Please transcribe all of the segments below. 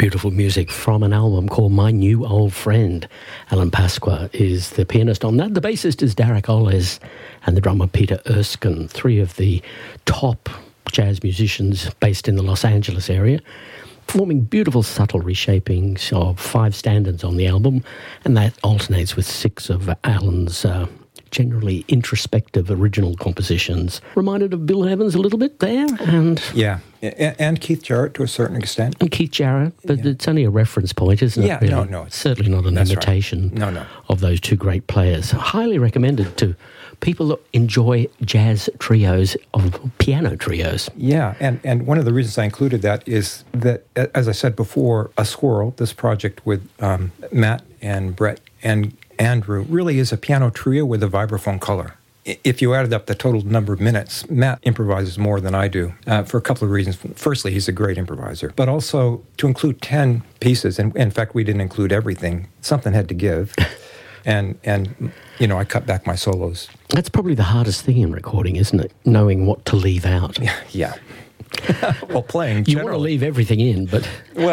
Beautiful music from an album called My New Old Friend. Alan Pasqua is the pianist on that. The bassist is Derek Oles and the drummer Peter Erskine, three of the top jazz musicians based in the Los Angeles area, forming beautiful subtle reshapings of 5 standards on the album, and that alternates with 6 of Alan's generally introspective original compositions. Reminded of Bill Evans a little bit there. And Keith Jarrett to a certain extent. And Keith Jarrett, but it's only a reference point, isn't it? Really? No. It's certainly not an imitation of those two great players. Highly recommended to people that enjoy jazz trios, of piano trios. Yeah, and one of the reasons I included that is that, as I said before, A Swirl, this project with Matt and Brett and Andrew, really is a piano trio with a vibraphone color. If you added up the total number of minutes, Matt improvises more than I do for a couple of reasons. Firstly, he's a great improviser, but also to include 10 pieces, and in fact, we didn't include everything. Something had to give. And I cut back my solos. That's probably the hardest thing in recording, isn't it? Knowing what to leave out. Yeah. Well, playing you want to leave everything in, but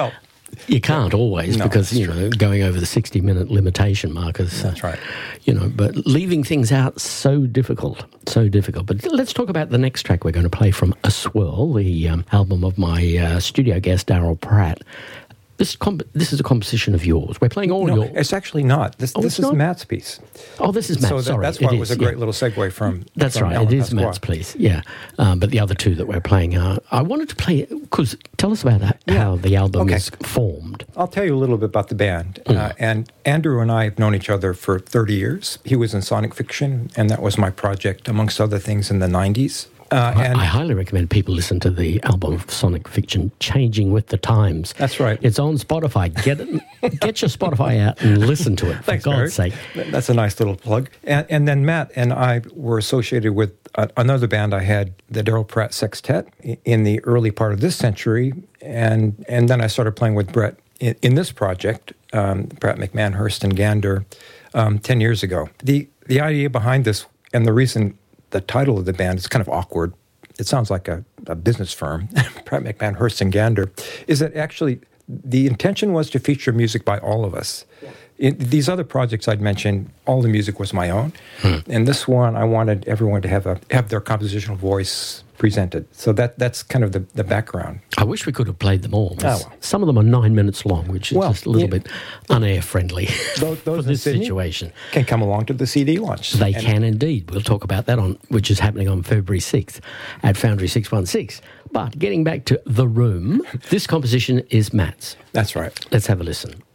you can't always because going over the 60-minute limitation markers. That's right. But leaving things out so difficult. But let's talk about the next track we're going to play from A Swirl, the album of my studio guest Daryl Pratt. This is a composition of yours. We're playing all your... No, it's actually not. This is not? Matt's piece. Oh, this is Matt's, sorry. That's why it was a great little segue from... That's right, it is Matt's piece, yeah. But the other two that we're playing are... I wanted to play... Because tell us about that, how the album is formed. I'll tell you a little bit about the band. And Andrew and I have known each other for 30 years. He was in Sonic Fiction, and that was my project, amongst other things, in the 90s. I highly recommend people listen to the album of Sonic Fiction, Changing with the Times. That's right. It's on Spotify. Get your Spotify out and listen to it, for God's sake. That's a nice little plug. And then Matt and I were associated with another band I had, the Daryl Pratt Sextet, in the early part of this century. And then I started playing with Brett in this project, Pratt, McMahon, Hurst, and Gander, 10 years ago. The idea behind this, and the reason... The title of the band is kind of awkward. It sounds like a business firm, Pratt, McMahon, Hurst, and Gander, is that actually the intention was to feature music by all of us. In these other projects I'd mentioned, all the music was my own. And this one, I wanted everyone to have their compositional voice presented. So that's kind of the background. I wish we could have played them all. Some of them are 9 minutes long, which is just a little bit un-air friendly for this situation. Can come along to the CD launch. They can indeed. We'll talk about that which is happening on February 6th at Foundry 616. But getting back to The Room, this composition is Matt's. That's right. Let's have a listen.